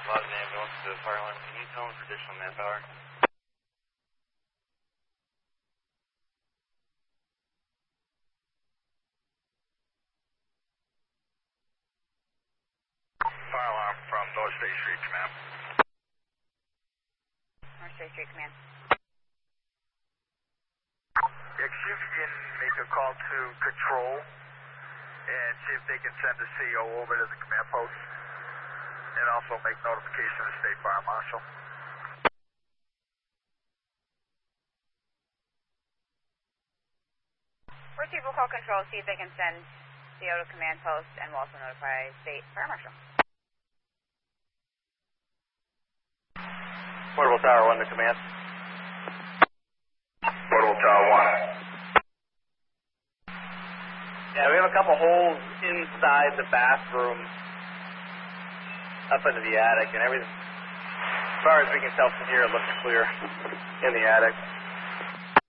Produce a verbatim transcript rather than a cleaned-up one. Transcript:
Lost an ambulance to the fire line. Can you tell them for additional manpower? Fire alarm from North State Street, command. North State Street, command. If you can make a call to control and see if they can send a C O over to the command post, and also make notification of the State Fire Marshal. Receive will call control, see if they can send C O to command post, and we'll also notify State Fire Marshal. Portable Tower one to command. Portable Tower one. Yeah, we have a couple holes inside the bathroom up into the attic, and everything, as far as we can tell from here, it looks clear in the attic.